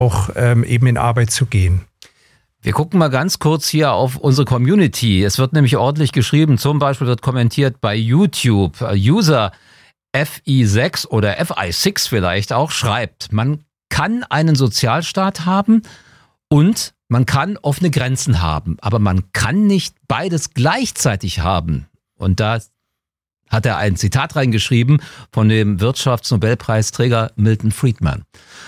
auch eben in Arbeit zu gehen. Wir gucken mal ganz kurz hier auf unsere Community. Es wird nämlich ordentlich geschrieben. Zum Beispiel wird kommentiert bei YouTube. User FI6 oder FI6 vielleicht auch schreibt, man kann einen Sozialstaat haben und man kann offene Grenzen haben. Aber man kann nicht beides gleichzeitig haben. Und da hat er ein Zitat reingeschrieben von dem Wirtschaftsnobelpreisträger Milton Friedman.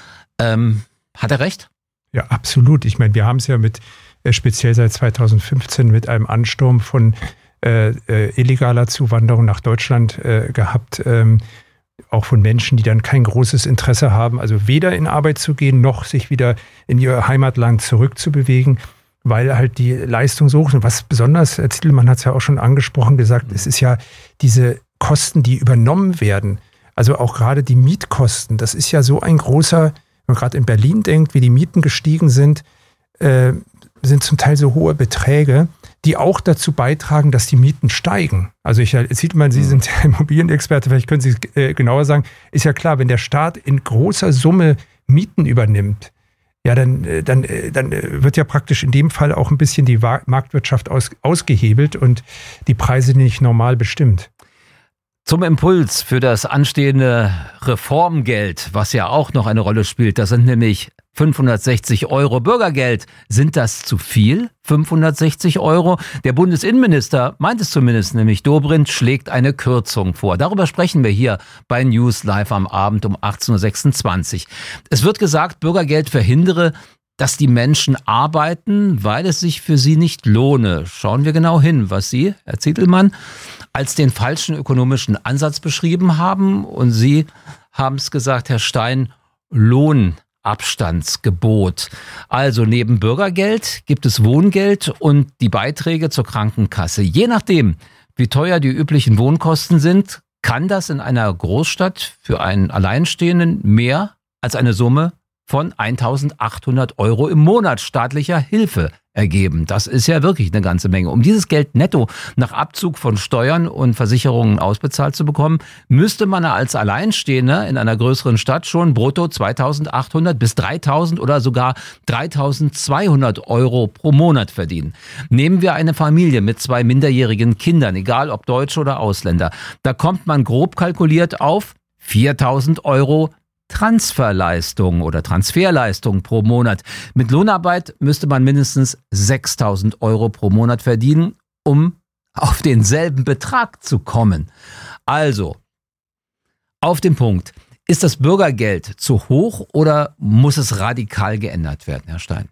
Hat er recht? Ja, absolut. Ich meine, wir haben es ja speziell seit 2015 mit einem Ansturm von illegaler Zuwanderung nach Deutschland gehabt, auch von Menschen, die dann kein großes Interesse haben, also weder in Arbeit zu gehen, noch sich wieder in ihr Heimatland zurückzubewegen, weil halt die Leistung so hoch ist. Und was besonders, Herr Zittelmann hat es ja auch schon angesprochen, gesagt, es ist ja diese Kosten, die übernommen werden, also auch gerade die Mietkosten, das ist ja so ein großer, wenn man gerade in Berlin denkt, wie die Mieten gestiegen sind zum Teil so hohe Beträge, die auch dazu beitragen, dass die Mieten steigen. Also Sie sind ja Immobilienexperte, vielleicht können Sie es genauer sagen, ist ja klar, wenn der Staat in großer Summe Mieten übernimmt, ja, dann wird ja praktisch in dem Fall auch ein bisschen die Marktwirtschaft ausgehebelt und die Preise nicht normal bestimmt. Zum Impuls für das anstehende Reformgeld, was ja auch noch eine Rolle spielt, das sind nämlich 560 € Bürgergeld. Sind das zu viel? 560 €? Der Bundesinnenminister meint es zumindest, nämlich Dobrindt schlägt eine Kürzung vor. Darüber sprechen wir hier bei News Live am Abend um 18.26 Uhr. Es wird gesagt, Bürgergeld verhindere, dass die Menschen arbeiten, weil es sich für sie nicht lohne. Schauen wir genau hin, was Sie, Herr Zittelmann, als den falschen ökonomischen Ansatz beschrieben haben. Und Sie haben es gesagt, Herr Stein, Lohnabstandsgebot. Also neben Bürgergeld gibt es Wohngeld und die Beiträge zur Krankenkasse. Je nachdem, wie teuer die üblichen Wohnkosten sind, kann das in einer Großstadt für einen Alleinstehenden mehr als eine Summe von 1.800 € im Monat staatlicher Hilfe ergeben. Das ist ja wirklich eine ganze Menge. Um dieses Geld netto nach Abzug von Steuern und Versicherungen ausbezahlt zu bekommen, müsste man als Alleinstehender in einer größeren Stadt schon brutto 2.800 bis 3.000 oder sogar 3.200 € pro Monat verdienen. Nehmen wir eine Familie mit 2 minderjährigen Kindern, egal ob Deutsche oder Ausländer, da kommt man grob kalkuliert auf 4.000 € Transferleistung oder Transferleistung pro Monat. Mit Lohnarbeit müsste man mindestens 6.000 € pro Monat verdienen, um auf denselben Betrag zu kommen. Also, auf den Punkt. Ist das Bürgergeld zu hoch oder muss es radikal geändert werden, Herr Stein?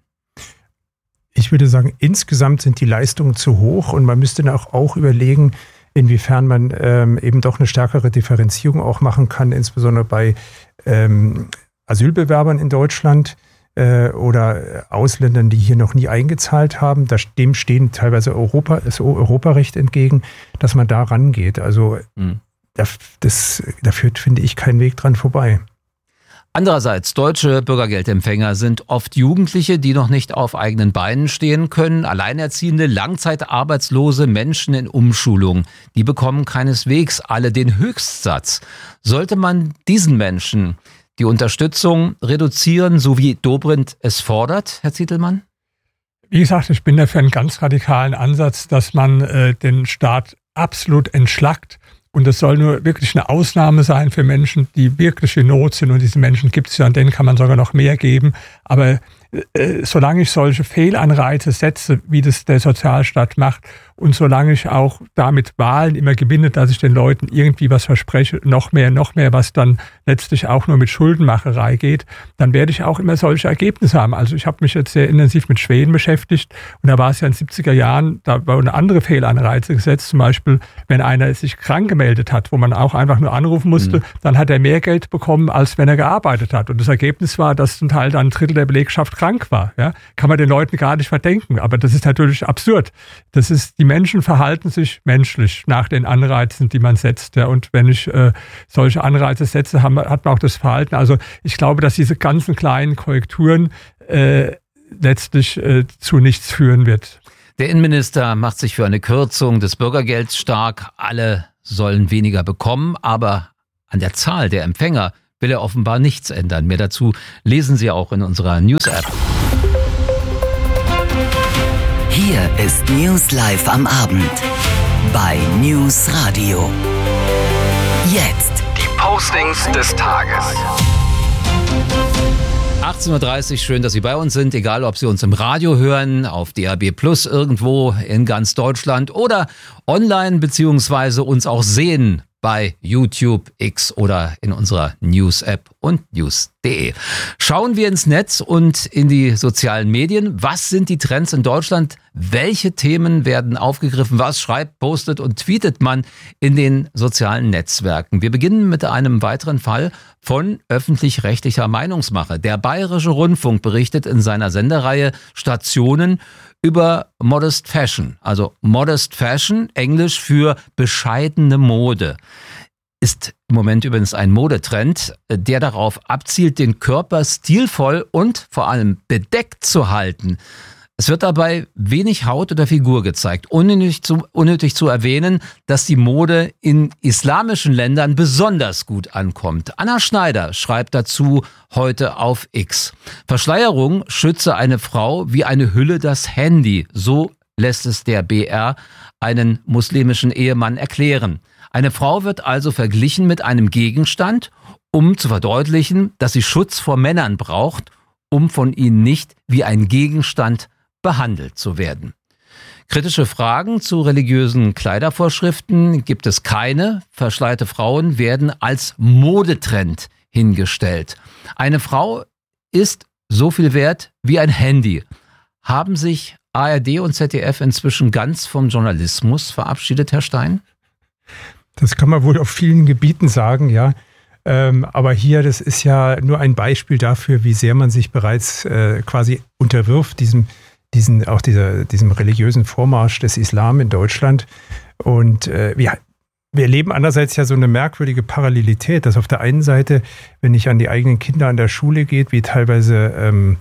Ich würde sagen, insgesamt sind die Leistungen zu hoch und man müsste auch überlegen, inwiefern man eben doch eine stärkere Differenzierung auch machen kann, insbesondere bei Asylbewerbern in Deutschland oder Ausländern, die hier noch nie eingezahlt haben. Dem stehen teilweise das Europarecht entgegen, dass man da rangeht. Also da führt, finde ich, kein Weg dran vorbei. Andererseits, deutsche Bürgergeldempfänger sind oft Jugendliche, die noch nicht auf eigenen Beinen stehen können, alleinerziehende, langzeitarbeitslose Menschen in Umschulung. Die bekommen keineswegs alle den Höchstsatz. Sollte man diesen Menschen die Unterstützung reduzieren, so wie Dobrindt es fordert, Herr Zittelmann? Wie gesagt, ich bin dafür einen ganz radikalen Ansatz, dass man den Staat absolut entschlackt. Und es soll nur wirklich eine Ausnahme sein für Menschen, die wirklich in Not sind. Und diese Menschen gibt es ja, und denen kann man sogar noch mehr geben. Aber solange ich solche Fehlanreize setze, wie das der Sozialstaat macht, und solange ich auch damit Wahlen immer gewinne, dass ich den Leuten irgendwie was verspreche, noch mehr, was dann letztlich auch nur mit Schuldenmacherei geht, dann werde ich auch immer solche Ergebnisse haben. Also ich habe mich jetzt sehr intensiv mit Schweden beschäftigt und da war es ja in den 70er Jahren, da wurden andere Fehlanreize gesetzt, zum Beispiel, wenn einer sich krank gemeldet hat, wo man auch einfach nur anrufen musste, dann hat er mehr Geld bekommen, als wenn er gearbeitet hat. Und das Ergebnis war, dass zum Teil dann ein Drittel der Belegschaft krank war. Ja? Kann man den Leuten gar nicht verdenken, aber das ist natürlich absurd. Die Menschen verhalten sich menschlich nach den Anreizen, die man setzt. Ja. Und wenn ich solche Anreize setze, hat man auch das Verhalten. Also ich glaube, dass diese ganzen kleinen Korrekturen letztlich zu nichts führen wird. Der Innenminister macht sich für eine Kürzung des Bürgergelds stark. Alle sollen weniger bekommen, aber an der Zahl der Empfänger will er offenbar nichts ändern. Mehr dazu lesen Sie auch in unserer News-App. Hier ist News Live am Abend bei News Radio. Jetzt die Postings des Tages. 18.30 Uhr, schön, dass Sie bei uns sind, egal ob Sie uns im Radio hören, auf DAB Plus irgendwo in ganz Deutschland oder online beziehungsweise uns auch sehen bei YouTube, X oder in unserer News-App und news.de. Schauen wir ins Netz und in die sozialen Medien. Was sind die Trends in Deutschland? Welche Themen werden aufgegriffen? Was schreibt, postet und tweetet man in den sozialen Netzwerken? Wir beginnen mit einem weiteren Fall von öffentlich-rechtlicher Meinungsmache. Der Bayerische Rundfunk berichtet in seiner Sendereihe Stationen über Modest Fashion. Also Modest Fashion, Englisch für bescheidene Mode. Ist im Moment übrigens ein Modetrend, der darauf abzielt, den Körper stilvoll und vor allem bedeckt zu halten. Es wird dabei wenig Haut oder Figur gezeigt. Unnötig zu erwähnen, dass die Mode in islamischen Ländern besonders gut ankommt. Anna Schneider schreibt dazu heute auf X. Verschleierung schütze eine Frau wie eine Hülle das Handy. So lässt es der BR einen muslimischen Ehemann erklären. Eine Frau wird also verglichen mit einem Gegenstand, um zu verdeutlichen, dass sie Schutz vor Männern braucht, um von ihnen nicht wie ein Gegenstand behandelt zu werden. Kritische Fragen zu religiösen Kleidervorschriften gibt es keine. Verschleierte Frauen werden als Modetrend hingestellt. Eine Frau ist so viel wert wie ein Handy. Haben sich ARD und ZDF inzwischen ganz vom Journalismus verabschiedet, Herr Stein? Das kann man wohl auf vielen Gebieten sagen, ja. Aber hier, das ist ja nur ein Beispiel dafür, wie sehr man sich bereits quasi unterwirft, diesem religiösen Vormarsch des Islam in Deutschland. Und wir erleben andererseits ja so eine merkwürdige Parallelität, dass auf der einen Seite, wenn ich an die eigenen Kinder an der Schule geht, wie teilweise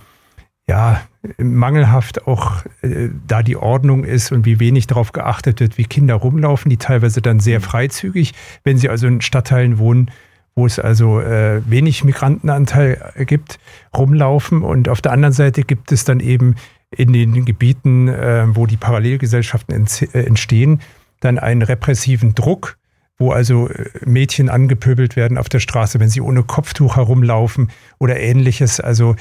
mangelhaft auch da die Ordnung ist und wie wenig darauf geachtet wird, wie Kinder rumlaufen, die teilweise dann sehr freizügig, wenn sie also in Stadtteilen wohnen, wo es also wenig Migrantenanteil gibt, rumlaufen. Und auf der anderen Seite gibt es dann eben in den Gebieten, wo die Parallelgesellschaften entstehen, dann einen repressiven Druck, wo also Mädchen angepöbelt werden auf der Straße, wenn sie ohne Kopftuch herumlaufen oder Ähnliches. Also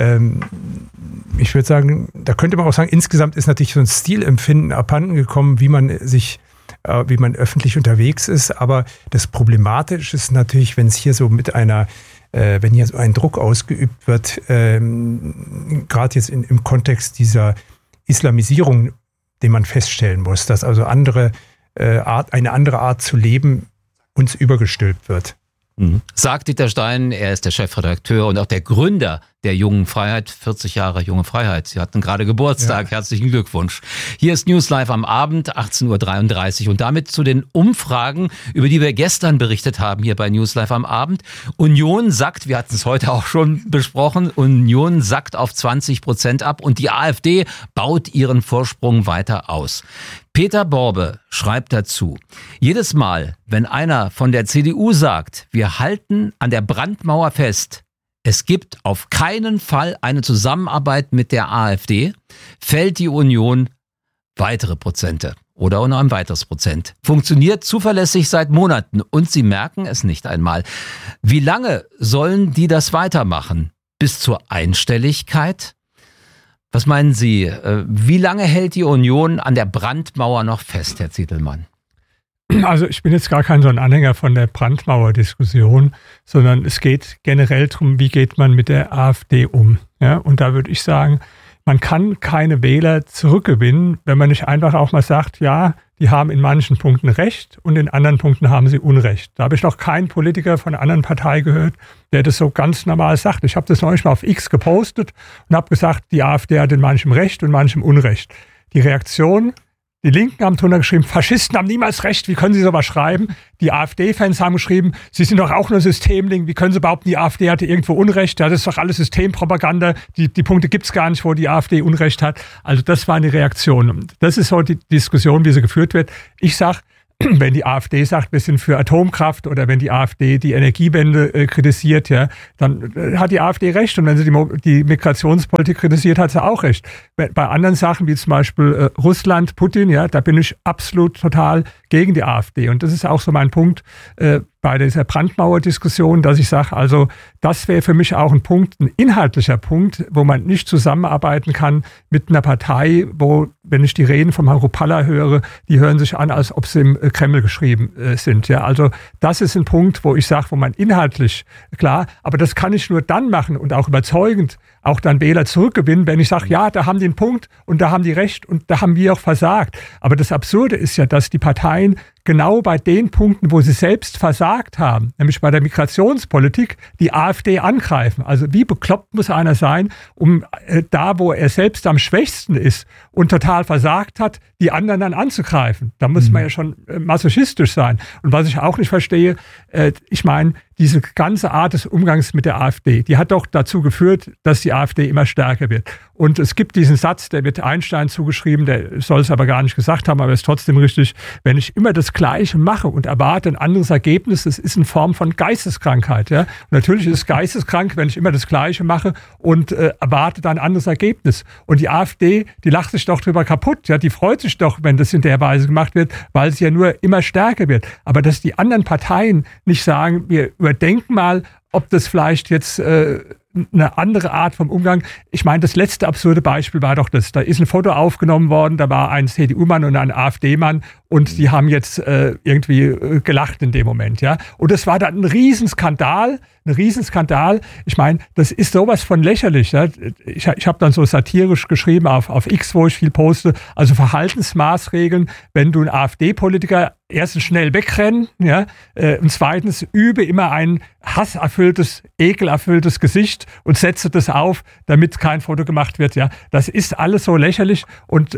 ich würde sagen, da könnte man auch sagen, insgesamt ist natürlich so ein Stilempfinden abhanden gekommen, wie man öffentlich unterwegs ist. Aber das Problematische ist natürlich, wenn es hier so wenn hier so ein Druck ausgeübt wird, gerade jetzt im Kontext dieser Islamisierung, den man feststellen muss, dass also eine andere Art zu leben uns übergestülpt wird. Sagt Dieter Stein, er ist der Chefredakteur und auch der Gründer der Jungen Freiheit, 40 Jahre Junge Freiheit. Sie hatten gerade Geburtstag, ja. Herzlichen Glückwunsch. Hier ist News Live am Abend, 18.33 Uhr und damit zu den Umfragen, über die wir gestern berichtet haben hier bei News Live am Abend. Union sackt, wir hatten es heute auch schon besprochen, Union sackt auf 20% ab und die AfD baut ihren Vorsprung weiter aus. Peter Borbe schreibt dazu: Jedes Mal, wenn einer von der CDU sagt, wir halten an der Brandmauer fest, es gibt auf keinen Fall eine Zusammenarbeit mit der AfD, fällt die Union weitere Prozente oder noch ein weiteres Prozent. Funktioniert zuverlässig seit Monaten und sie merken es nicht einmal. Wie lange sollen die das weitermachen? Bis zur Einstelligkeit? Was meinen Sie? Wie lange hält die Union an der Brandmauer noch fest, Herr Zitelmann? Also ich bin jetzt gar kein so ein Anhänger von der Brandmauer-Diskussion, sondern es geht generell darum, wie geht man mit der AfD um. Ja? Und da würde ich sagen, man kann keine Wähler zurückgewinnen, wenn man nicht einfach auch mal sagt, ja, die haben in manchen Punkten Recht und in anderen Punkten haben sie Unrecht. Da habe ich noch keinen Politiker von einer anderen Partei gehört, der das so ganz normal sagt. Ich habe das neulich mal auf X gepostet und habe gesagt, die AfD hat in manchem Recht und in manchem Unrecht. Die Reaktion: Die Linken haben drunter geschrieben, Faschisten haben niemals recht, wie können sie sowas schreiben? Die AfD-Fans haben geschrieben, sie sind doch auch nur Systemling, wie können sie behaupten, die AfD hatte irgendwo Unrecht? Ja, das ist doch alles Systempropaganda, die Punkte gibt's gar nicht, wo die AfD Unrecht hat. Also das war eine Reaktion. Das ist so die Diskussion, wie sie geführt wird. Ich sag, wenn die AfD sagt, wir sind für Atomkraft oder wenn die AfD die Energiewende kritisiert, ja, dann hat die AfD recht. Und wenn sie die Migrationspolitik kritisiert, hat sie auch recht. Bei anderen Sachen, wie zum Beispiel Russland, Putin, ja, da bin ich absolut total gegen die AfD. Und das ist auch so mein Punkt bei dieser Brandmauer-Diskussion, dass ich sage, also das wäre für mich auch ein Punkt, ein inhaltlicher Punkt, wo man nicht zusammenarbeiten kann mit einer Partei, wo, wenn ich die Reden vom Herrn Rupalla höre, die hören sich an, als ob sie im Kreml geschrieben sind. Ja, also das ist ein Punkt, wo ich sage, wo man inhaltlich, klar, aber das kann ich nur dann machen und auch überzeugend auch dann Wähler zurückgewinnen, wenn ich sage, ja, da haben die einen Punkt und da haben die recht und da haben wir auch versagt. Aber das Absurde ist ja, dass die Parteien genau bei den Punkten, wo sie selbst versagt haben, nämlich bei der Migrationspolitik, die AfD angreifen. Also wie bekloppt muss einer sein, um da, wo er selbst am schwächsten ist und total versagt hat, die anderen dann anzugreifen. Da muss man ja schon masochistisch sein. Und was ich auch nicht verstehe, ich meine, diese ganze Art des Umgangs mit der AfD, die hat doch dazu geführt, dass die AfD immer stärker wird. Und es gibt diesen Satz, der wird Einstein zugeschrieben, der soll es aber gar nicht gesagt haben, aber ist trotzdem richtig, wenn ich immer das Gleiche mache und erwarte ein anderes Ergebnis, das ist eine Form von Geisteskrankheit. Ja? Und natürlich ist es geisteskrank, wenn ich immer das Gleiche mache und erwarte dann ein anderes Ergebnis. Und die AfD, die lacht sich doch drüber kaputt, ja? Die freut sich doch, wenn das in der Weise gemacht wird, weil sie ja nur immer stärker wird. Aber dass die anderen Parteien nicht sagen, wir überdenken mal, ob das vielleicht jetzt eine andere Art vom Umgang. Ich meine, das letzte absurde Beispiel war doch das. Da ist ein Foto aufgenommen worden, da war ein CDU-Mann und ein AfD-Mann und die haben jetzt irgendwie gelacht in dem Moment. Ja? Und das war dann ein Riesenskandal. Ich meine, das ist sowas von lächerlich. Ja? Ich habe dann so satirisch geschrieben auf X, wo ich viel poste, also Verhaltensmaßregeln, wenn du ein AfD-Politiker erstens schnell wegrennen, ja, und zweitens übe immer ein hasserfülltes, ekelerfülltes Gesicht und setze das auf, damit kein Foto gemacht wird. Ja, das ist alles so lächerlich und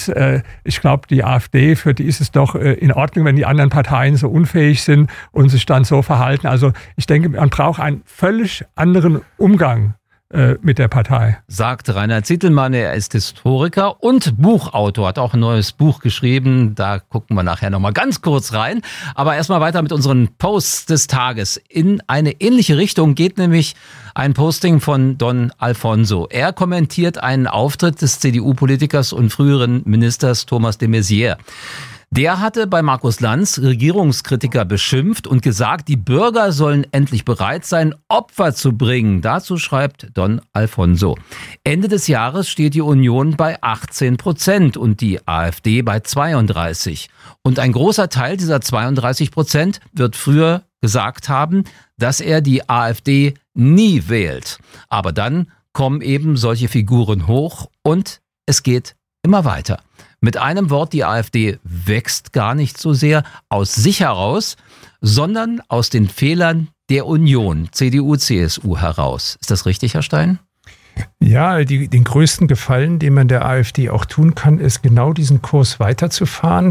ich glaube, die AfD, für die ist es doch in Ordnung, wenn die anderen Parteien so unfähig sind und sich dann so verhalten. Also ich denke, man braucht einen völlig anderen Umgang mit der Partei. Sagt Rainer Zitelmann, er ist Historiker und Buchautor, hat auch ein neues Buch geschrieben, da gucken wir nachher nochmal ganz kurz rein. Aber erstmal weiter mit unseren Posts des Tages. In eine ähnliche Richtung geht nämlich ein Posting von Don Alfonso. Er kommentiert einen Auftritt des CDU-Politikers und früheren Ministers Thomas de Maizière. Der hatte bei Markus Lanz Regierungskritiker beschimpft und gesagt, die Bürger sollen endlich bereit sein, Opfer zu bringen. Dazu schreibt Don Alfonso. Ende des Jahres steht die Union bei 18% und die AfD bei 32%. Und ein großer Teil dieser 32% wird früher gesagt haben, dass er die AfD nie wählt. Aber dann kommen eben solche Figuren hoch und es geht immer weiter. Mit einem Wort, die AfD wächst gar nicht so sehr aus sich heraus, sondern aus den Fehlern der Union, CDU, CSU heraus. Ist das richtig, Herr Stein? Ja, den größten Gefallen, den man der AfD auch tun kann, ist genau diesen Kurs weiterzufahren,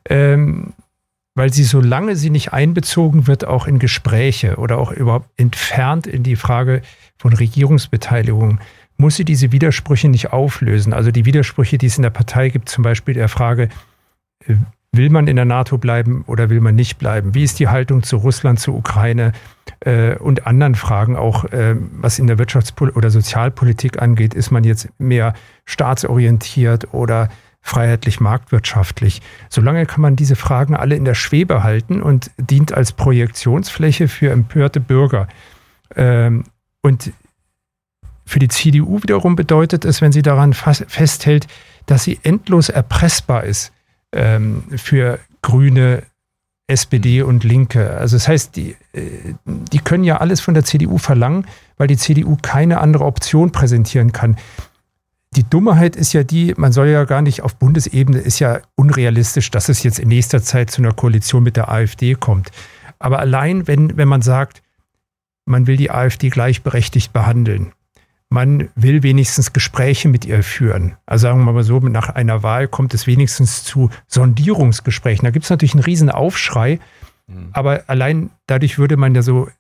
weil sie, solange sie nicht einbezogen wird, auch in Gespräche oder auch überhaupt entfernt in die Frage von Regierungsbeteiligung, muss sie diese Widersprüche nicht auflösen. Also die Widersprüche, die es in der Partei gibt, zum Beispiel der Frage, will man in der NATO bleiben oder will man nicht bleiben? Wie ist die Haltung zu Russland, zur Ukraine und anderen Fragen auch, was in der Wirtschafts- oder Sozialpolitik angeht? Ist man jetzt mehr staatsorientiert oder freiheitlich marktwirtschaftlich? Solange kann man diese Fragen alle in der Schwebe halten und dient als Projektionsfläche für empörte Bürger. Und für die CDU wiederum bedeutet es, wenn sie daran festhält, dass sie endlos erpressbar ist für Grüne, SPD und Linke. Also das heißt, die können ja alles von der CDU verlangen, weil die CDU keine andere Option präsentieren kann. Die Dummheit ist ja die, man soll ja gar nicht auf Bundesebene, ist ja unrealistisch, dass es jetzt in nächster Zeit zu einer Koalition mit der AfD kommt. Aber allein, wenn man sagt, man will die AfD gleichberechtigt behandeln, man will wenigstens Gespräche mit ihr führen. Also sagen wir mal so, nach einer Wahl kommt es wenigstens zu Sondierungsgesprächen. Da gibt es natürlich einen riesen Aufschrei, aber allein dadurch würde man ja so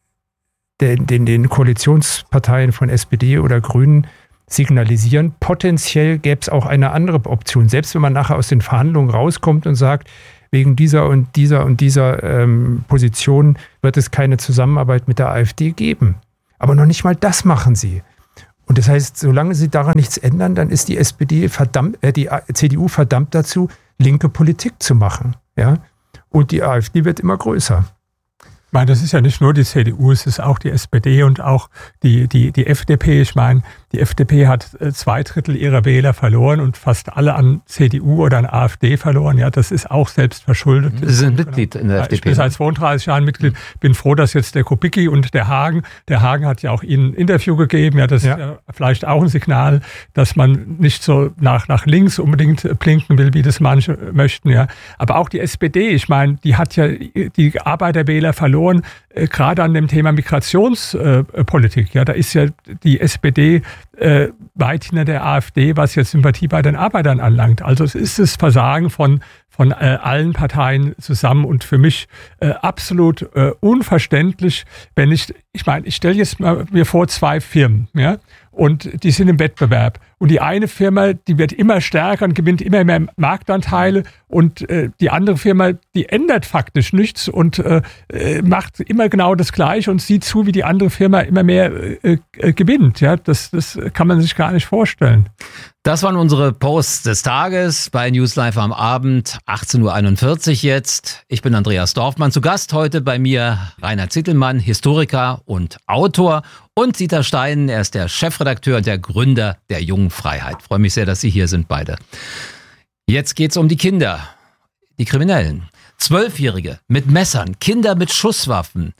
den Koalitionsparteien von SPD oder Grünen signalisieren, potenziell gäbe es auch eine andere Option. Selbst wenn man nachher aus den Verhandlungen rauskommt und sagt, wegen dieser und dieser Position wird es keine Zusammenarbeit mit der AfD geben. Aber noch nicht mal das machen sie. Und das heißt, solange sie daran nichts ändern, dann ist die die CDU verdammt dazu, linke Politik zu machen. Ja? Und die AfD wird immer größer. Ich meine, das ist ja nicht nur die CDU, es ist auch die SPD und auch die FDP. Ich meine, die FDP hat 2/3 ihrer Wähler verloren und fast alle an CDU oder an AfD verloren. Ja, das ist auch selbst verschuldet. Sie sind Mitglied in der FDP. Ich bin seit 32 Jahren Mitglied. Bin froh, dass jetzt der Kubicki und der Hagen hat ja auch Ihnen ein Interview gegeben. Ja, das ist ja vielleicht auch ein Signal, dass man nicht so nach links unbedingt blinken will, wie das manche möchten. Ja, aber auch die SPD, ich meine, die hat ja die Arbeiterwähler verloren. Gerade an dem Thema Migrationspolitik. Ja, da ist ja die SPD weit hinter der AfD, was jetzt Sympathie bei den Arbeitern anlangt. Also es ist das Versagen von allen Parteien zusammen und für mich absolut unverständlich, wenn ich stelle jetzt mal mir vor 2 Firmen, ja, und die sind im Wettbewerb. Und die eine Firma, die wird immer stärker und gewinnt immer mehr Marktanteile und die andere Firma, die ändert faktisch nichts und macht immer genau das Gleiche und sieht zu, wie die andere Firma immer mehr gewinnt. Ja, das kann man sich gar nicht vorstellen. Das waren unsere Posts des Tages bei News Live am Abend, 18.41 Uhr jetzt. Ich bin Andreas Dorfmann. Zu Gast heute bei mir Rainer Zittelmann, Historiker und Autor, und Dieter Stein, er ist der Chefredakteur und der Gründer der Jungen Freiheit. Ich freue mich sehr, dass Sie hier sind, beide. Jetzt geht's um die Kinder, die Kriminellen. 12-Jährige mit Messern, Kinder mit Schusswaffen.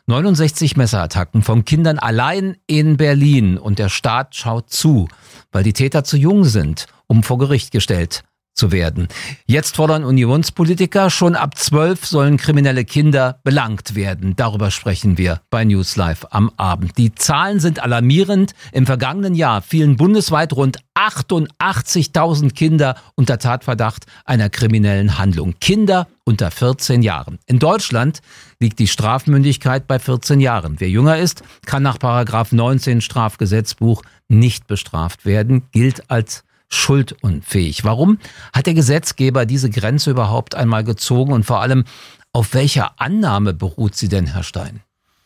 69 Messerattacken von Kindern allein in Berlin. Und der Staat schaut zu, weil die Täter zu jung sind, um vor Gericht gestellt zu werden. Jetzt fordern Unionspolitiker, schon ab 12 sollen kriminelle Kinder belangt werden. Darüber sprechen wir bei News Live am Abend. Die Zahlen sind alarmierend. Im vergangenen Jahr fielen bundesweit rund 88.000 Kinder unter Tatverdacht einer kriminellen Handlung. Kinder unter 14 Jahren. In Deutschland liegt die Strafmündigkeit bei 14 Jahren. Wer jünger ist, kann nach § 19 Strafgesetzbuch nicht bestraft werden, gilt als schuldunfähig. Warum hat der Gesetzgeber diese Grenze überhaupt einmal gezogen und vor allem, auf welcher Annahme beruht sie denn, Herr Stein?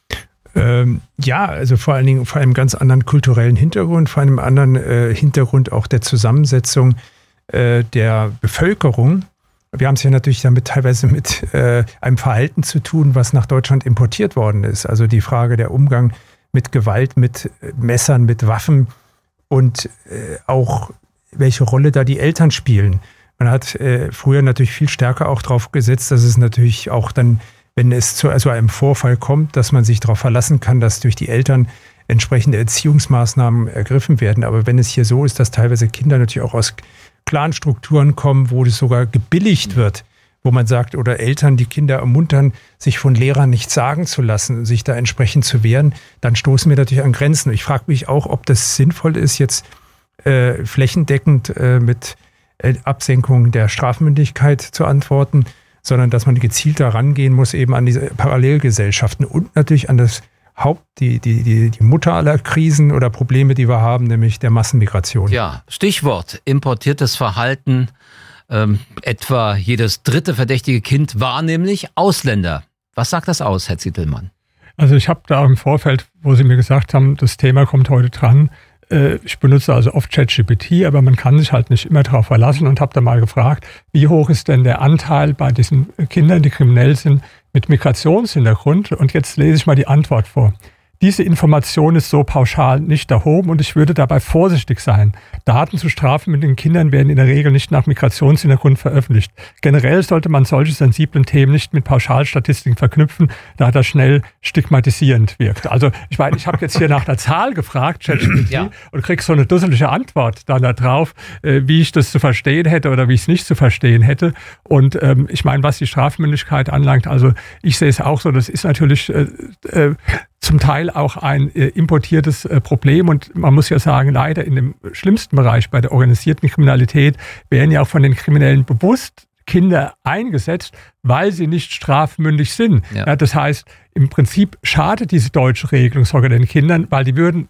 Also vor allen Dingen vor einem ganz anderen kulturellen Hintergrund, vor einem anderen Hintergrund auch der Zusammensetzung der Bevölkerung. Wir haben es ja natürlich damit teilweise mit einem Verhalten zu tun, was nach Deutschland importiert worden ist. Also die Frage der Umgang mit Gewalt, mit Messern, mit Waffen und auch welche Rolle da die Eltern spielen. Man hat früher natürlich viel stärker auch drauf gesetzt, dass es natürlich auch dann, wenn es zu einem Vorfall kommt, dass man sich darauf verlassen kann, dass durch die Eltern entsprechende Erziehungsmaßnahmen ergriffen werden. Aber wenn es hier so ist, dass teilweise Kinder natürlich auch aus Clanstrukturen kommen, wo das sogar gebilligt wird, wo man sagt, oder Eltern die Kinder ermuntern, sich von Lehrern nichts sagen zu lassen, sich da entsprechend zu wehren, dann stoßen wir natürlich an Grenzen. Ich frage mich auch, ob das sinnvoll ist, jetzt flächendeckend mit Absenkung der Strafmündigkeit zu antworten, sondern dass man gezielter rangehen muss eben an diese Parallelgesellschaften und natürlich an das die Mutter aller Krisen oder Probleme, die wir haben, nämlich der Massenmigration. Ja, Stichwort importiertes Verhalten. Etwa jedes 3. verdächtige Kind war nämlich Ausländer. Was sagt das aus, Herr Zittelmann? Also ich habe da im Vorfeld, wo Sie mir gesagt haben, das Thema kommt heute dran, ich benutze also oft ChatGPT, aber man kann sich halt nicht immer darauf verlassen und habe da mal gefragt, wie hoch ist denn der Anteil bei diesen Kindern, die kriminell sind, mit Migrationshintergrund? Und jetzt lese ich mal die Antwort vor. Diese Information ist so pauschal nicht erhoben und ich würde dabei vorsichtig sein. Daten zu strafmündigen Kindern werden in der Regel nicht nach Migrationshintergrund veröffentlicht. Generell sollte man solche sensiblen Themen nicht mit Pauschalstatistiken verknüpfen, da das schnell stigmatisierend wirkt. Also ich meine, ich habe jetzt hier nach der Zahl gefragt, ChatGPT, und kriege so eine dusselige Antwort dann da drauf, wie ich das zu verstehen hätte oder wie ich es nicht zu verstehen hätte. Und ich meine, was die Strafmündigkeit anlangt, also ich sehe es auch so, das ist natürlich zum Teil auch ein importiertes Problem und man muss ja sagen, leider in dem schlimmsten Bereich bei der organisierten Kriminalität werden ja auch von den Kriminellen bewusst Kinder eingesetzt, weil sie nicht strafmündig sind. Ja. Ja, das heißt, im Prinzip schadet diese deutsche Regelung sogar den Kindern, weil die würden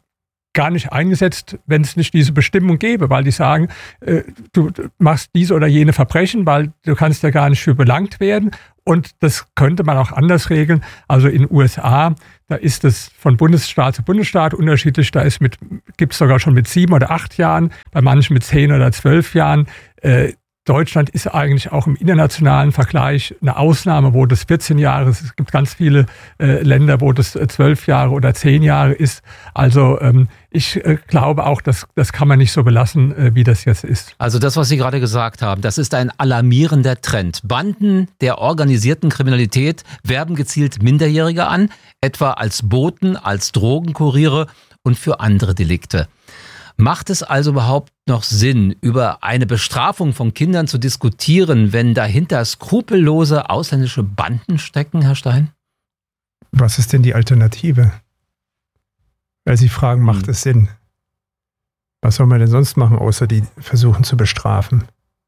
gar nicht eingesetzt, wenn es nicht diese Bestimmung gäbe, weil die sagen, du machst diese oder jene Verbrechen, weil du kannst ja gar nicht für belangt werden. Und das könnte man auch anders regeln. Also in den USA, da ist es von Bundesstaat zu Bundesstaat unterschiedlich. Da gibt es sogar schon mit 7 oder 8 Jahren, bei manchen mit 10 oder 12 Jahren. Deutschland ist eigentlich auch im internationalen Vergleich eine Ausnahme, wo das 14 Jahre ist. Es gibt ganz viele Länder, wo das 12 Jahre oder 10 Jahre ist. Also ich glaube auch, das kann man nicht so belassen, wie das jetzt ist. Also das, was Sie gerade gesagt haben, das ist ein alarmierender Trend. Banden der organisierten Kriminalität werben gezielt Minderjährige an, etwa als Boten, als Drogenkuriere und für andere Delikte. Macht es also überhaupt noch Sinn, über eine Bestrafung von Kindern zu diskutieren, wenn dahinter skrupellose ausländische Banden stecken, Herr Stein? Was ist denn die Alternative? Weil Sie fragen, macht es Sinn? Was soll man denn sonst machen, außer die versuchen zu bestrafen?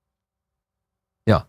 Ja,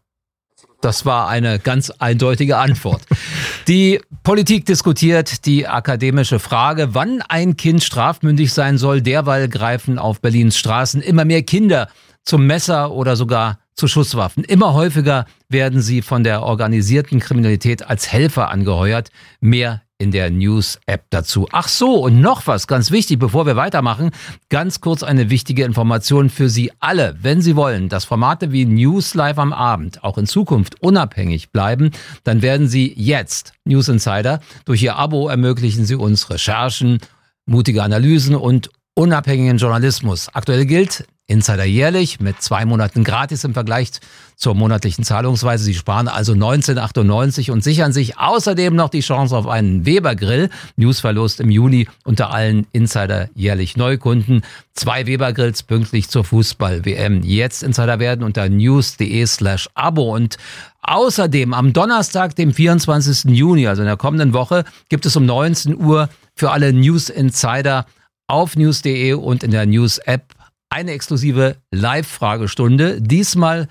das war eine ganz eindeutige Antwort. Die Politik diskutiert die akademische Frage, wann ein Kind strafmündig sein soll. Derweil greifen auf Berlins Straßen immer mehr Kinder zum Messer oder sogar zu Schusswaffen. Immer häufiger werden sie von der organisierten Kriminalität als Helfer angeheuert. Mehr in der News-App dazu. Ach so, und noch was ganz wichtig, bevor wir weitermachen. Ganz kurz eine wichtige Information für Sie alle. Wenn Sie wollen, dass Formate wie News Live am Abend auch in Zukunft unabhängig bleiben, dann werden Sie jetzt News Insider. Durch Ihr Abo ermöglichen Sie uns Recherchen, mutige Analysen und unabhängigen Journalismus. Aktuell gilt Insider jährlich mit 2 Monaten gratis im Vergleich zur monatlichen Zahlungsweise. Sie sparen also 19,98 und sichern sich außerdem noch die Chance auf einen Weber-Grill. Newsverlust im Juni unter allen Insider jährlich Neukunden. 2 Weber-Grills pünktlich zur Fußball-WM. Jetzt Insider werden unter news.de/Abo. Und außerdem am Donnerstag, dem 24. Juni, also in der kommenden Woche, gibt es um 19 Uhr für alle News Insider auf news.de und in der News-App eine exklusive Live-Fragestunde, diesmal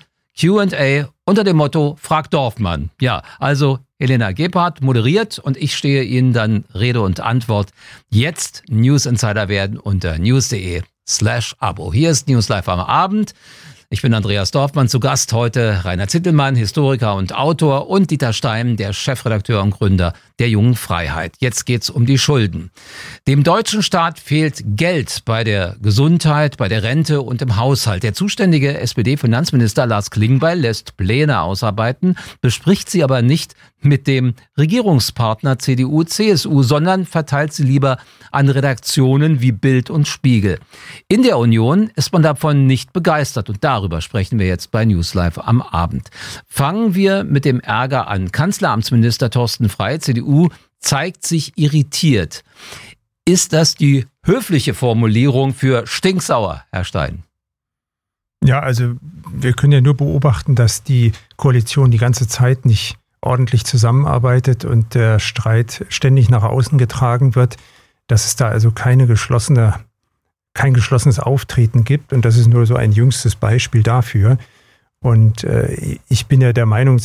Q&A unter dem Motto Frag Dorfmann. Ja, also Helena Gebhardt moderiert und ich stehe Ihnen dann Rede und Antwort. Jetzt News Insider werden unter news.de/Abo. Hier ist News Live am Abend. Ich bin Andreas Dorfmann, zu Gast heute Rainer Zittelmann, Historiker und Autor, und Dieter Stein, der Chefredakteur und Gründer der Jungen Freiheit. Jetzt geht's um die Schulden. Dem deutschen Staat fehlt Geld bei der Gesundheit, bei der Rente und im Haushalt. Der zuständige SPD-Finanzminister Lars Klingbeil lässt Pläne ausarbeiten, bespricht sie aber nicht mit dem Regierungspartner CDU/CSU, sondern verteilt sie lieber an Redaktionen wie Bild und Spiegel. In der Union ist man davon nicht begeistert und darüber sprechen wir jetzt bei News Live am Abend. Fangen wir mit dem Ärger an. Kanzleramtsminister Thorsten Frey, CDU, zeigt sich irritiert. Ist das die höfliche Formulierung für stinksauer, Herr Stein? Ja, also wir können ja nur beobachten, dass die Koalition die ganze Zeit nicht ordentlich zusammenarbeitet und der Streit ständig nach außen getragen wird, dass es da also kein geschlossenes Auftreten gibt, und das ist nur so ein jüngstes Beispiel dafür. Und ich bin ja der Meinung,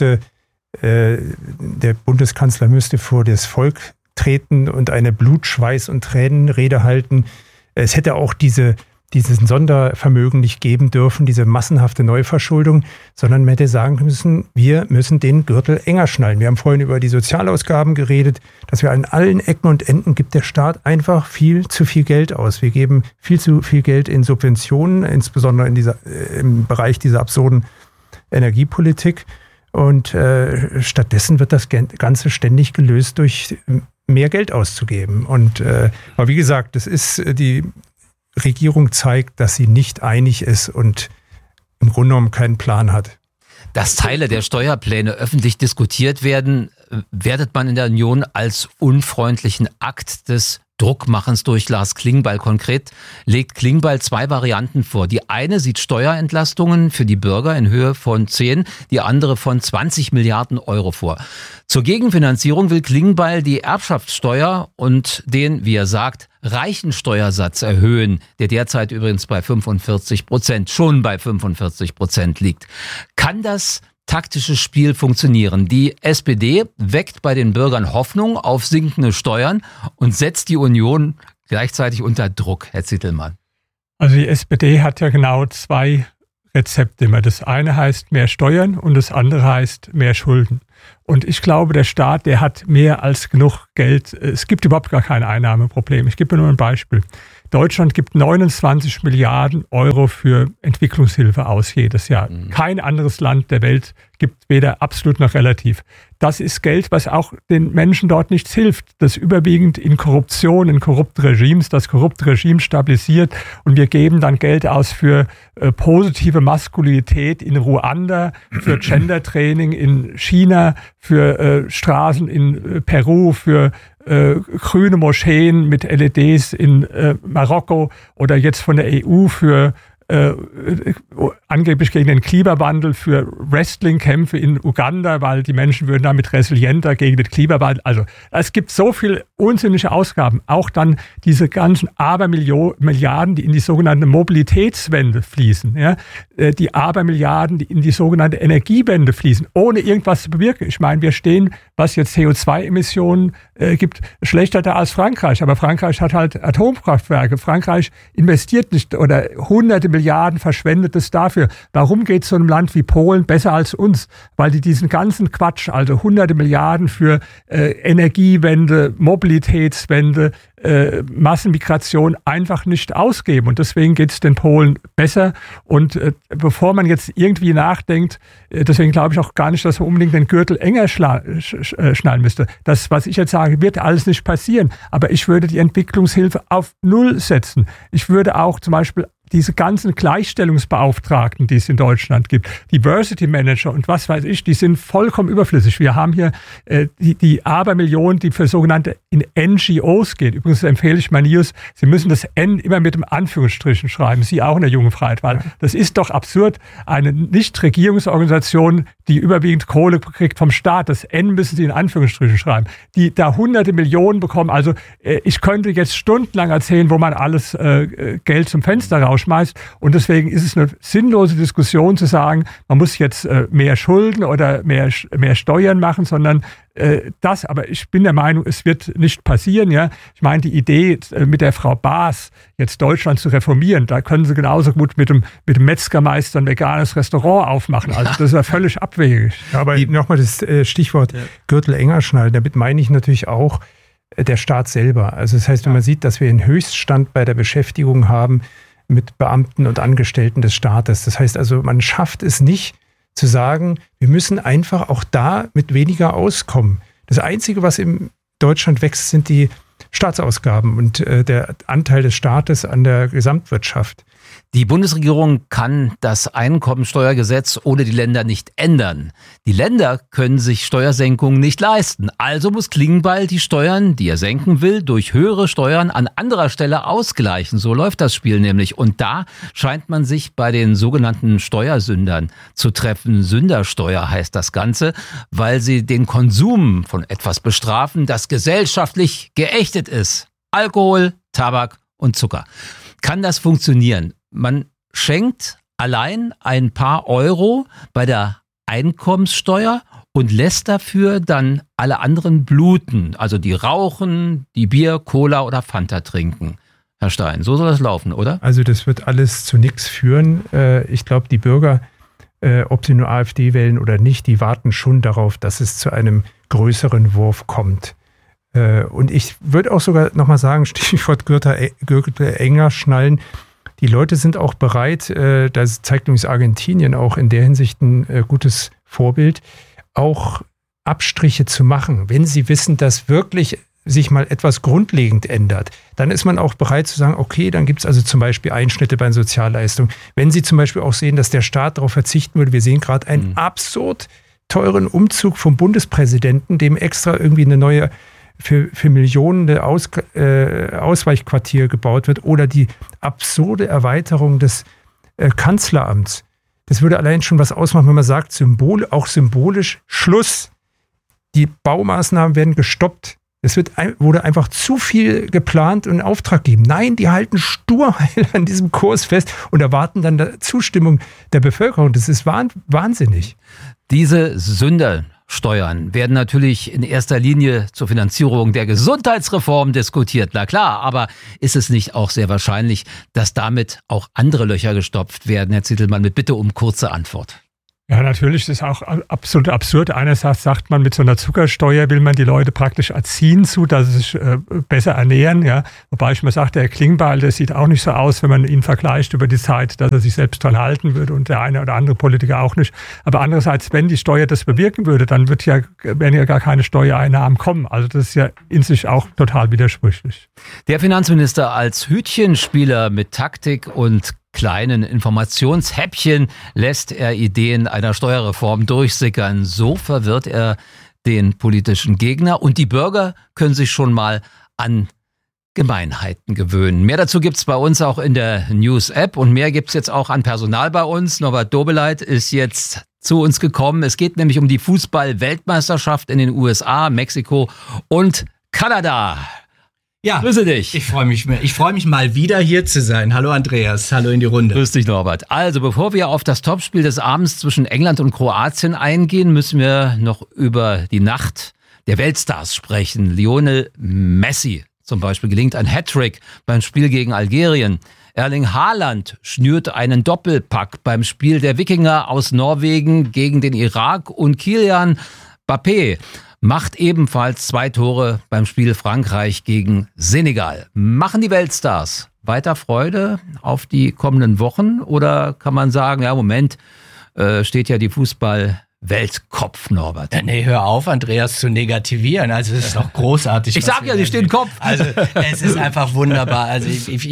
der Bundeskanzler müsste vor das Volk treten und eine Blut-, Schweiß- und Tränenrede halten. Es hätte auch diesen Sondervermögen nicht geben dürfen, diese massenhafte Neuverschuldung, sondern man hätte sagen müssen, wir müssen den Gürtel enger schnallen. Wir haben vorhin über die Sozialausgaben geredet, dass wir an allen Ecken und Enden gibt der Staat einfach viel zu viel Geld aus. Wir geben viel zu viel Geld in Subventionen, insbesondere im Bereich dieser absurden Energiepolitik. Und stattdessen wird das Ganze ständig gelöst durch mehr Geld auszugeben. Aber wie gesagt, die Regierung zeigt, dass sie nicht einig ist und im Grunde genommen keinen Plan hat. Dass Teile der Steuerpläne öffentlich diskutiert werden, wertet man in der Union als unfreundlichen Akt des Druckmachens durch Lars Klingbeil. Konkret legt Klingbeil 2 Varianten vor. Die eine sieht Steuerentlastungen für die Bürger in Höhe von 10, die andere von 20 Milliarden Euro vor. Zur Gegenfinanzierung will Klingbeil die Erbschaftssteuer und den, wie er sagt, Reichensteuersatz erhöhen, der derzeit übrigens bei 45%, schon bei 45% liegt. Kann das taktisches Spiel funktionieren? Die SPD weckt bei den Bürgern Hoffnung auf sinkende Steuern und setzt die Union gleichzeitig unter Druck, Herr Zittelmann? Also die SPD hat ja genau 2 Rezepte immer. Das eine heißt mehr Steuern und das andere heißt mehr Schulden. Und ich glaube, der Staat, der hat mehr als genug Geld. Es gibt überhaupt gar kein Einnahmeproblem. Ich gebe nur ein Beispiel. Deutschland gibt 29 Milliarden Euro für Entwicklungshilfe aus jedes Jahr. Kein anderes Land der Welt gibt weder absolut noch relativ. Das ist Geld, was auch den Menschen dort nichts hilft. Das überwiegend in Korruption, in korrupte Regimes, das korrupte Regime stabilisiert. Und wir geben dann Geld aus für positive Maskulinität in Ruanda, für Gendertraining in China, für Straßen in Peru, für grüne Moscheen mit LEDs in Marokko oder jetzt von der EU für angeblich gegen den Klimawandel, für Wrestling-Kämpfe in Uganda, weil die Menschen würden damit resilienter gegen den Klimawandel. Also es gibt so viel unsinnige Ausgaben. Auch dann diese ganzen Abermilliarden, die in die sogenannte Mobilitätswende fließen. Ja? Die Abermilliarden, die in die sogenannte Energiewende fließen, ohne irgendwas zu bewirken. Ich meine, wir stehen, was jetzt CO2-Emissionen gibt, schlechter da als Frankreich. Aber Frankreich hat halt Atomkraftwerke. Frankreich investiert nicht oder hunderte Milliarden verschwendet es dafür. Warum geht so einem Land wie Polen besser als uns? Weil die diesen ganzen Quatsch, also hunderte Milliarden für Energiewende, Mobilitätswende, Massenmigration einfach nicht ausgeben. Und deswegen geht es den Polen besser. Und bevor man jetzt irgendwie nachdenkt, deswegen glaube ich auch gar nicht, dass man unbedingt den Gürtel enger schnallen müsste. Das, was ich jetzt sage, wird alles nicht passieren. Aber ich würde die Entwicklungshilfe auf 0 setzen. Ich würde auch zum Beispiel diese ganzen Gleichstellungsbeauftragten, die es in Deutschland gibt, Diversity Manager und was weiß ich, die sind vollkommen überflüssig. Wir haben hier die Abermillionen, die für sogenannte in NGOs geht. Übrigens empfehle ich meine News, Sie müssen das N immer mit dem Anführungsstrichen schreiben. Sie auch in der Jungen Freiheit, weil das ist doch absurd. Eine Nichtregierungsorganisation, die überwiegend Kohle kriegt vom Staat, das N müssen Sie in Anführungsstrichen schreiben, die da hunderte Millionen bekommen. Also ich könnte jetzt stundenlang erzählen, wo man alles Geld zum Fenster rausschmeißt. Und deswegen ist es eine sinnlose Diskussion zu sagen, man muss jetzt mehr Schulden oder mehr Steuern machen, sondern aber ich bin der Meinung, es wird nicht passieren. Ja? Ich meine, die Idee mit der Frau Baas, jetzt Deutschland zu reformieren, da können sie genauso gut mit dem Metzgermeister ein veganes Restaurant aufmachen. Also das ist ja völlig abwegig. Ja, aber nochmal das Stichwort Gürtel enger schnallen, damit meine ich natürlich auch der Staat selber. Also das heißt, wenn man sieht, dass wir einen Höchststand bei der Beschäftigung haben mit Beamten und Angestellten des Staates. Das heißt also, man schafft es nicht zu sagen, wir müssen einfach auch da mit weniger auskommen. Das Einzige, was in Deutschland wächst, sind die Staatsausgaben und der Anteil des Staates an der Gesamtwirtschaft. Die Bundesregierung kann das Einkommensteuergesetz ohne die Länder nicht ändern. Die Länder können sich Steuersenkungen nicht leisten. Also muss Klingbeil die Steuern, die er senken will, durch höhere Steuern an anderer Stelle ausgleichen. So läuft das Spiel nämlich. Und da scheint man sich bei den sogenannten Steuersündern zu treffen. Sündersteuer heißt das Ganze, weil sie den Konsum von etwas bestrafen, das gesellschaftlich geächtet ist. Alkohol, Tabak und Zucker. Kann das funktionieren? Man schenkt allein ein paar Euro bei der Einkommenssteuer und lässt dafür dann alle anderen bluten. Also die rauchen, die Bier, Cola oder Fanta trinken. Herr Stein, so soll das laufen, oder? Also das wird alles zu nichts führen. Ich glaube, die Bürger, ob sie nur AfD wählen oder nicht, die warten schon darauf, dass es zu einem größeren Wurf kommt. Und ich würde auch sogar nochmal sagen, Stichwort Gürtel enger schnallen, die Leute sind auch bereit, das zeigt übrigens Argentinien auch in der Hinsicht ein gutes Vorbild, auch Abstriche zu machen. Wenn sie wissen, dass wirklich sich mal etwas grundlegend ändert, dann ist man auch bereit zu sagen, okay, dann gibt es also zum Beispiel Einschnitte bei den Sozialleistungen. Wenn sie zum Beispiel auch sehen, dass der Staat darauf verzichten würde, wir sehen gerade einen absurd teuren Umzug vom Bundespräsidenten, dem extra irgendwie eine neue für Millionen Ausweichquartier gebaut wird oder die absurde Erweiterung des Kanzleramts. Das würde allein schon was ausmachen, wenn man sagt, auch symbolisch, Schluss. Die Baumaßnahmen werden gestoppt. Es wurde einfach zu viel geplant und in Auftrag gegeben. Nein, die halten stur an diesem Kurs fest und erwarten dann die Zustimmung der Bevölkerung. Das ist wahnsinnig. Diese Sünder Steuern werden natürlich in erster Linie zur Finanzierung der Gesundheitsreform diskutiert. Na klar, aber ist es nicht auch sehr wahrscheinlich, dass damit auch andere Löcher gestopft werden? Herr Zittelmann, mit Bitte um kurze Antwort. Ja, natürlich, das ist auch absolut absurd. Einerseits sagt man, mit so einer Zuckersteuer will man die Leute praktisch erziehen zu, dass sie sich besser ernähren. Ja. Wobei ich mal sagte, der Klingbeil, der sieht auch nicht so aus, wenn man ihn vergleicht über die Zeit, dass er sich selbst dran halten würde und der eine oder andere Politiker auch nicht. Aber andererseits, wenn die Steuer das bewirken würde, dann werden ja gar keine Steuereinnahmen kommen. Also das ist ja in sich auch total widersprüchlich. Der Finanzminister als Hütchenspieler mit Taktik und kleinen Informationshäppchen lässt er Ideen einer Steuerreform durchsickern. So verwirrt er den politischen Gegner und die Bürger können sich schon mal an Gemeinheiten gewöhnen. Mehr dazu gibt's bei uns auch in der News-App und mehr gibt's jetzt auch an Personal bei uns. Norbert Dobeleit ist jetzt zu uns gekommen. Es geht nämlich um die Fußball-Weltmeisterschaft in den USA, Mexiko und Kanada. Ja, grüße dich. Ich freue mich mal wieder hier zu sein. Hallo Andreas, hallo in die Runde. Grüß dich Norbert. Also bevor wir auf das Topspiel des Abends zwischen England und Kroatien eingehen, müssen wir noch über die Nacht der Weltstars sprechen. Lionel Messi zum Beispiel gelingt ein Hattrick beim Spiel gegen Algerien. Erling Haaland schnürt einen Doppelpack beim Spiel der Wikinger aus Norwegen gegen den Irak und Kylian Mbappé macht ebenfalls 2 Tore beim Spiel Frankreich gegen Senegal. Machen die Weltstars weiter Freude auf die kommenden Wochen oder kann man sagen, ja Moment, steht ja die Fußball-Weltkopf, Norbert? Nee, hör auf, Andreas zu negativieren. Also es ist doch großartig. Ich sag ja, die stehen Kopf. Also es ist einfach wunderbar. Also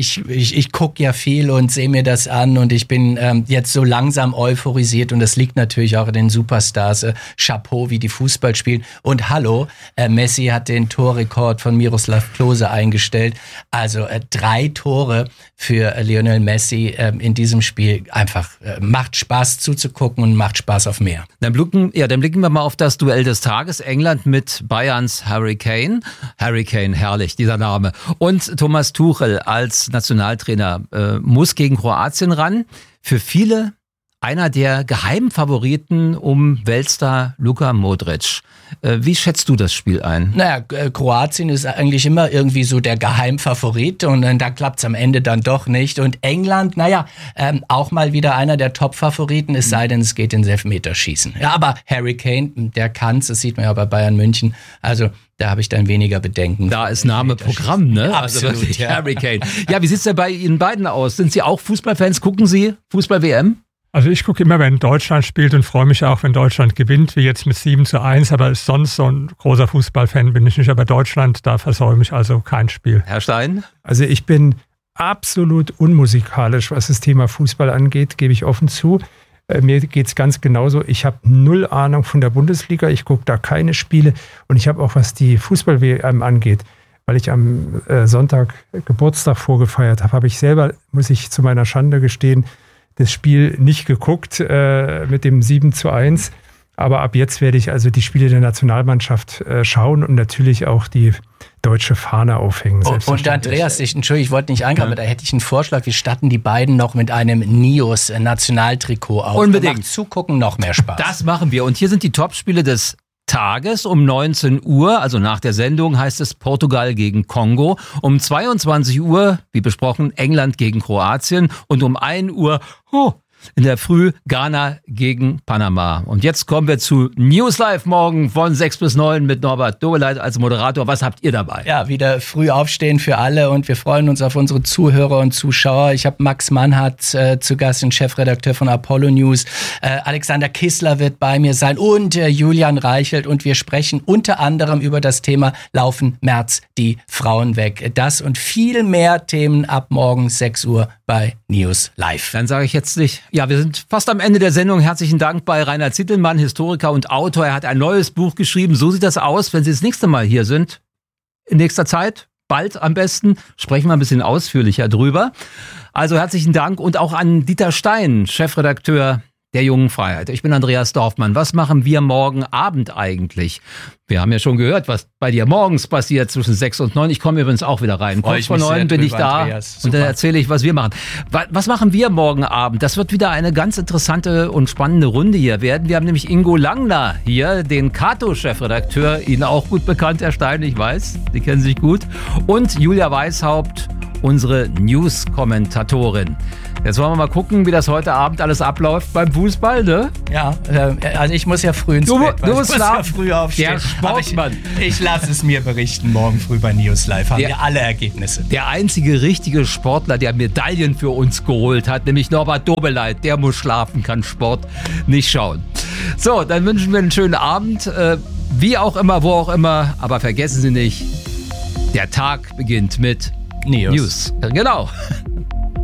ich gucke ja viel und sehe mir das an und ich bin jetzt so langsam euphorisiert und das liegt natürlich auch in den Superstars. Chapeau, wie die Fußball spielen. Und hallo, Messi hat den Torrekord von Miroslav Klose eingestellt. Also 3 Tore für Lionel Messi in diesem Spiel. Einfach macht Spaß zuzugucken und macht Spaß auf mehr. Dann blicken wir mal auf das Duell des Tages. England mit Bayerns Harry Kane. Harry Kane, herrlich, dieser Name. Und Thomas Tuchel als Nationaltrainer muss gegen Kroatien ran. Für viele einer der Geheimfavoriten um Weltstar Luka Modric. Wie schätzt du das Spiel ein? Naja, Kroatien ist eigentlich immer irgendwie so der Geheimfavorit und da klappt's am Ende dann doch nicht. Und England, auch mal wieder einer der Top-Favoriten, es sei denn, es geht ins Elfmeterschießen. Ja, aber Harry Kane, der kann's, das sieht man ja bei Bayern München. Also da habe ich dann weniger Bedenken. Da ist Name Programm, ne? Absolut, also ja. Harry Kane. Ja, wie sieht's denn bei Ihnen beiden aus? Sind Sie auch Fußballfans? Gucken Sie Fußball-WM? Also ich gucke immer, wenn Deutschland spielt und freue mich auch, wenn Deutschland gewinnt, wie jetzt mit 7:1. Aber sonst so ein großer Fußballfan bin ich nicht. Aber Deutschland, da versäume ich also kein Spiel. Herr Stein? Also ich bin absolut unmusikalisch, was das Thema Fußball angeht, gebe ich offen zu. Mir geht's ganz genauso. Ich habe 0 Ahnung von der Bundesliga. Ich gucke da keine Spiele. Und ich habe auch, was die Fußball-WM angeht, weil ich am Sonntag Geburtstag vorgefeiert habe, habe ich selber, muss ich zu meiner Schande gestehen, das Spiel nicht geguckt mit dem 7:1. Aber ab jetzt werde ich also die Spiele der Nationalmannschaft schauen und natürlich auch die deutsche Fahne aufhängen. Und Andreas, ich wollte nicht eingreifen, aber da hätte ich einen Vorschlag. Wir statten die beiden noch mit einem NIOS-Nationaltrikot auf. Unbedingt. Macht Zugucken noch mehr Spaß. Das machen wir. Und hier sind die Topspiele des Tages um 19 Uhr, also nach der Sendung heißt es Portugal gegen Kongo. Um 22 Uhr, wie besprochen, England gegen Kroatien und um 1 Uhr in der Früh Ghana gegen Panama. Und jetzt kommen wir zu News Live morgen von 6 bis 9 mit Norbert Dobeleit als Moderator. Was habt ihr dabei? Ja, wieder früh aufstehen für alle und wir freuen uns auf unsere Zuhörer und Zuschauer. Ich habe Max Mannhardt zu Gast, den Chefredakteur von Apollo News. Alexander Kissler wird bei mir sein und Julian Reichelt und wir sprechen unter anderem über das Thema Laufen März die Frauen weg. Das und viel mehr Themen ab morgen 6 Uhr bei News Live. Dann sage ich jetzt nicht, ja, wir sind fast am Ende der Sendung. Herzlichen Dank bei Rainer Zittelmann, Historiker und Autor. Er hat ein neues Buch geschrieben. So sieht das aus, wenn Sie das nächste Mal hier sind. In nächster Zeit, bald am besten, sprechen wir ein bisschen ausführlicher drüber. Also herzlichen Dank und auch an Dieter Stein, Chefredakteur der jungen Freiheit. Ich bin Andreas Dorfmann. Was machen wir morgen Abend eigentlich? Wir haben ja schon gehört, was bei dir morgens passiert zwischen 6 und 9. Ich komme übrigens auch wieder rein. Kurz vor 9 bin ich da, Andreas. Und dann erzähle ich, was wir machen. Was machen wir morgen Abend? Das wird wieder eine ganz interessante und spannende Runde hier werden. Wir haben nämlich Ingo Langner hier, den Kato-Chefredakteur, Ihnen auch gut bekannt, Herr Stein, ich weiß, Sie kennen sich gut. Und Julia Weishaupt, unsere News-Kommentatorin. Jetzt wollen wir mal gucken, wie das heute Abend alles abläuft beim Fußball, ne? Ja, also ich muss ja früh ins Bett. Du musst ja früh aufstehen. Der Sportmann. Ich lasse es mir berichten, morgen früh bei News Live haben wir alle Ergebnisse. Der einzige richtige Sportler, der Medaillen für uns geholt hat, nämlich Norbert Dobeleit, der muss schlafen, kann Sport nicht schauen. So, dann wünschen wir einen schönen Abend, wie auch immer, wo auch immer, aber vergessen Sie nicht, der Tag beginnt mit News. Genau.